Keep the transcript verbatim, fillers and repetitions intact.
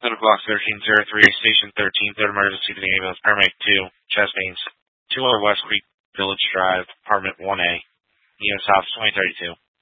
Code block thirteen oh three, Station thirteen, third emergency to the ambulance, paramedic two, chest pains. two oh West Creek Village Drive, apartment one A. Unit stops twenty thirty-two.